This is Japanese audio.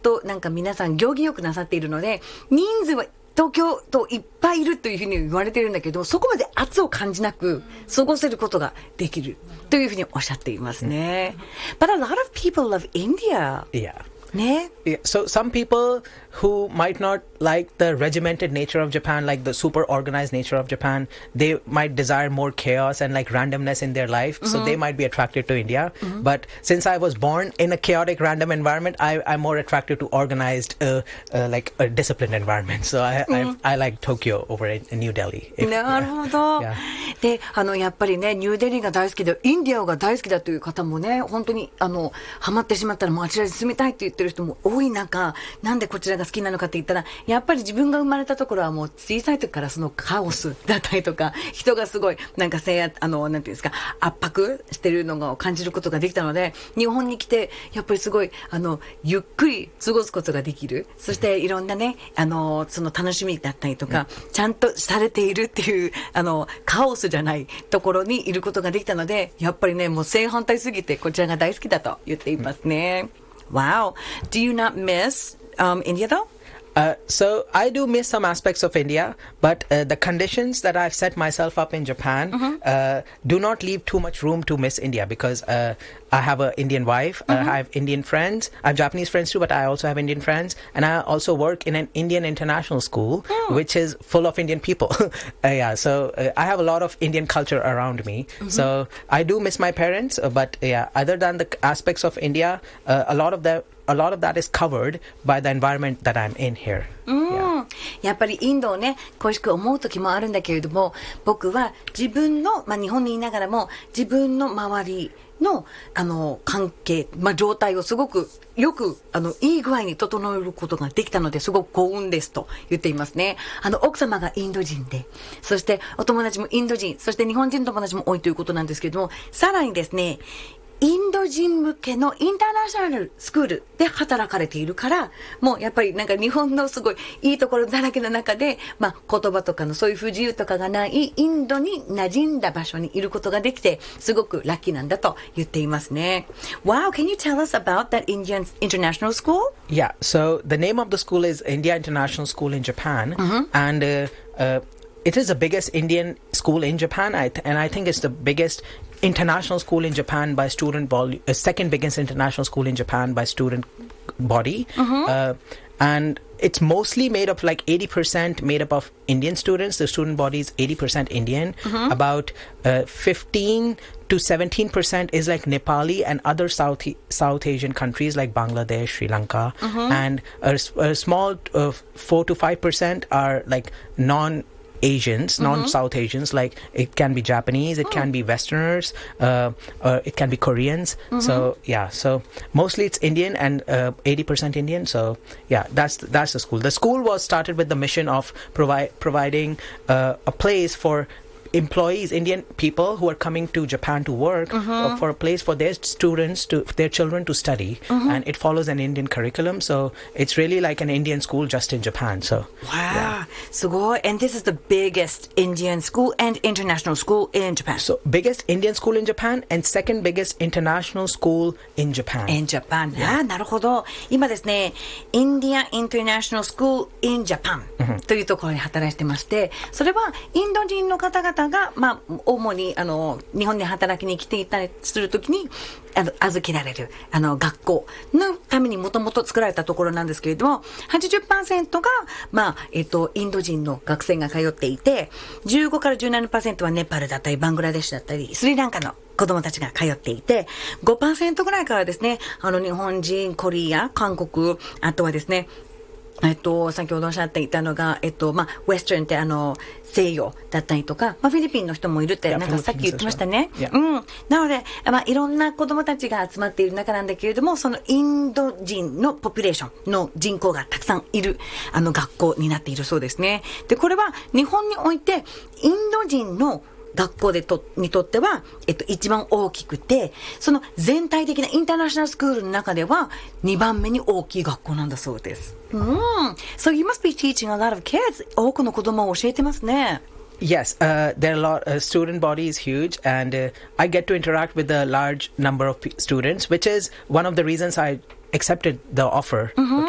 となんか皆さん行儀よくなさっているので、人数は東京といっぱいいるというふうに言われているんだけど、そこまで圧を感じなく過ごせることができるというふうにおっしゃっていますね。But a lot of people love India. Yeah. ね。 Yeah, so some people who might not like the regimented nature of Japan, like the super organized nature of Japan, they might desire more chaos and like randomness in their life. So they might be attracted to India. But since I was born in a chaotic, random environment, I'm more attracted to organized, like a disciplined environment. So I like Tokyo over in New Delhi. なるほど。 Yeah. で、やっぱりね、ニューデリーが大好きで、インディアが大好きだという方もね、本当に、ハマってしまったらもうあちらに住みたいって言ってる人も多い中、なんでこちらが好きなのかって言ったら、やっぱり自分が生まれたところはもう小さい時からそのカオスだったりとか、人がすごい、なんかなんていうんですか、圧迫してるのを感じることができたので、日本に来て、やっぱりすごい、ゆっくり過ごすことができる。そしていろんなね、その楽しみだったりとか、ちゃんとされているっていう、カオスじゃないところにいることができたので、やっぱりね、もう正反対すぎてこちらが大好きだと言っていますね。Wow. Do you not miss India though? So I do miss some aspects of India, but the conditions that I've set myself up in Japan do not leave too much room to miss India because I have an Indian wife, I have Indian friends, I have Japanese friends too, but I also have Indian friends, and I also work in an Indian international school, which is full of Indian people. So I have a lot of Indian culture around me. So I do miss my parents, but other than the aspects of India, a lot of that is covered by the environment that I'm in here. やっぱりインドをね、恋しく思う時もあるんだけれども、僕は自分の、日本にいながらも自分の周りの関係、状態をすごくよくいい具合に整えることができたので、すごく幸運ですと言っていますね。奥様がインド人で、そしてお友達もインド人、そして日本人の友達も多いということなんですけれども、さらにですね、インド人向けのインターナショナルスクールで働かれているから、もうやっぱりなんか日本のすごいいいところだらけの中で、言葉とかのそういう不自由とかがないインドに馴染んだ場所にいることができて、すごくラッキーなんだと言っていますね。Wow, can you tell us about that Indian international school? Yeah, so the name of the school is India International School in Japan, and it is the biggest Indian school in Japan, and I think it's the biggest international school in Japan by student volume, second biggest international school in Japan by student body, and it's mostly made up like 80% made up of Indian students. The student body is 80% Indian. About 15 to 17% is like Nepali and other South Asian countries like Bangladesh, Sri Lanka, and a small 4 to 5% are like non-Asians, non-South Asians, like it can be Japanese, it can be Westerners, it can be Koreans. So mostly it's Indian and 80% Indian. So that's the school. The school was started with the mission of providing a place for employees, Indian people who are coming to Japan to work, for a place for their students, their children to study, and it follows an Indian curriculum. So it's really like an Indian school just in Japan. So wow, so and this is the biggest Indian school and international school in Japan. So biggest Indian school in Japan and second biggest international school in Japan. In Japan. なるほど。今ですね、India International School in Japan というところに働いてまして、それはインド人の方々が、主に日本に働きに来ていたりするときに預けられる学校のためにもともと作られたところなんですけれども、 80% が、インド人の学生が通っていて、15から 17% はネパールだったりバングラデシュだったりスリランカの子供たちが通っていて、 5% ぐらいからですね、日本人、コリア、韓国、あとはですね、先ほどおっしゃっていたのが、ウェスタンって西洋だったりとか、フィリピンの人もいるって、なんかさっき言ってましたね。なので、いろんな子供たちが集まっている中なんだけれども、そのインド人のポピュレーションの人口がたくさんいる、学校になっているそうですね。で、これは日本において、インド人の学校にとっては、一番大きくて、その全体的なインターナショナルスクールの中では2番目に大きい学校なんだそうです。So you must be teaching a lot of kids. 多くの子供を教えてますね。 Yes, there are a lot. Student body is huge, and I get to interact with a large number of students, which is one of the reasons I accepted the offer